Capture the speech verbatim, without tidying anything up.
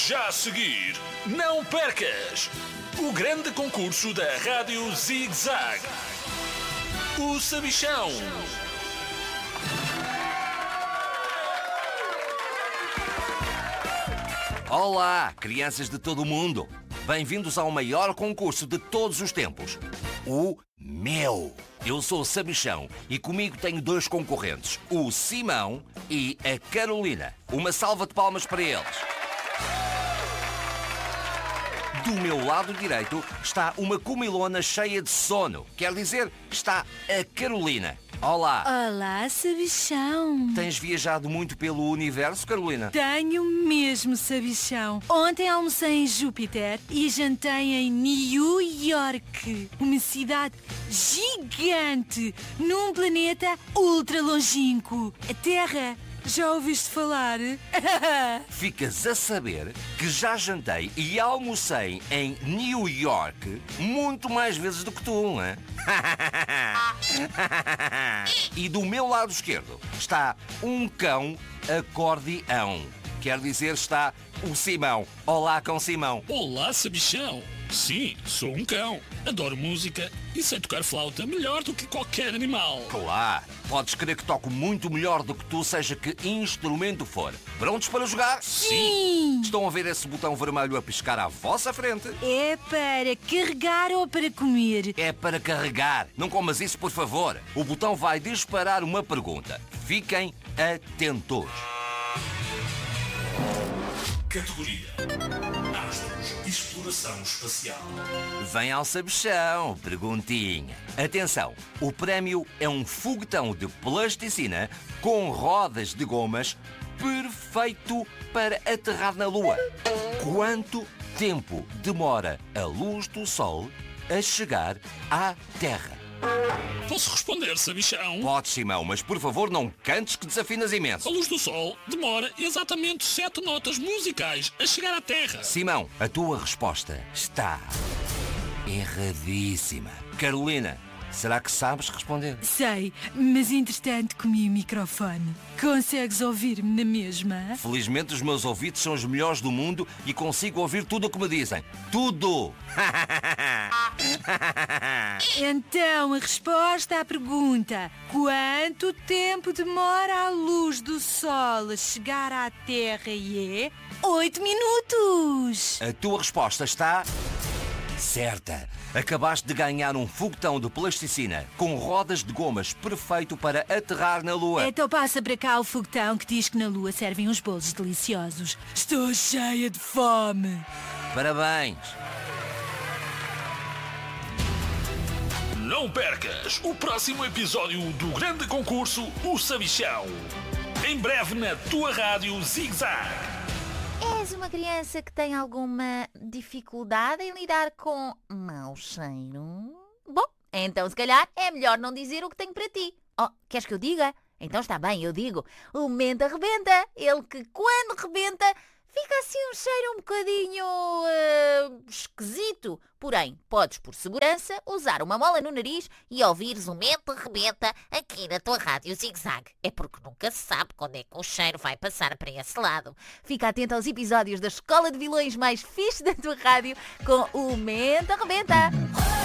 Já a seguir, não percas o grande concurso da Rádio Zig Zag, o Sabichão. Olá, crianças de todo o mundo. Bem-vindos ao maior concurso de todos os tempos, o meu. Eu sou o Sabichão e comigo tenho dois concorrentes, o Simão e a Carolina. Uma salva de palmas para eles. Do meu lado direito está uma comilona cheia de sono. Quer dizer, está a Carolina. Olá. Olá, Sabichão. Tens viajado muito pelo universo, Carolina? Tenho mesmo, Sabichão. Ontem almocei em Júpiter e jantei em New York, uma cidade gigante num planeta ultra longínquo. A Terra. Já ouviste falar? Ficas a saber que já jantei e almocei em New York muito mais vezes do que tu, não é? E do meu lado esquerdo está um cão acordeão. Quer dizer, está o Simão. Olá, cão Simão. Olá, Sabichão. Sim, sou um cão. Adoro música e sei tocar flauta melhor do que qualquer animal. Claro, podes crer que toco muito melhor do que tu, seja que instrumento for. Prontos para jogar? Sim! Estão a ver esse botão vermelho a piscar à vossa frente? É para carregar ou para comer? É para carregar. Não comas isso, por favor. O botão vai disparar uma pergunta. Fiquem atentos. Categoria: Astros, exploração espacial. Vem ao sabichão, perguntinha. Atenção, o prémio é um foguetão de plasticina com rodas de gomas perfeito para aterrar na Lua. Quanto tempo demora a luz do Sol a chegar à Terra? Posso responder, Sabichão? Podes, Simão, mas por favor não cantes que desafinas imenso. A luz do Sol demora exatamente sete notas musicais a chegar à Terra. Simão, a tua resposta está erradíssima. Carolina, será que sabes responder? Sei, mas entretanto comi o microfone. Consegues ouvir-me na mesma? Felizmente os meus ouvidos são os melhores do mundo e consigo ouvir tudo o que me dizem. Tudo! Então, a resposta à pergunta: quanto tempo demora a luz do Sol a chegar à Terra? E é oito minutos! A tua resposta está certa. Acabaste de ganhar um foguetão de plasticina com rodas de gomas perfeito para aterrar na Lua. Então passa para cá o foguetão que diz que na Lua servem uns bolos deliciosos. Estou cheia de fome. Parabéns! Não percas o próximo episódio do grande concurso O Sabichão. Em breve na tua rádio Zig Zag. És uma criança que tem alguma dificuldade em lidar com mau cheiro? Bom, então se calhar é melhor não dizer o que tenho para ti. Oh, queres que eu diga? Então está bem, eu digo. O menta rebenta. Ele que quando rebenta fica assim um cheiro um bocadinho uh, esquisito. Porém, podes por segurança usar uma mola no nariz e ouvires o menta rebenta aqui na tua rádio Zig Zag. É porque nunca se sabe quando é que o cheiro vai passar para esse lado. Fica atento aos episódios da Escola de Vilões mais fixe da tua rádio com o menta rebenta.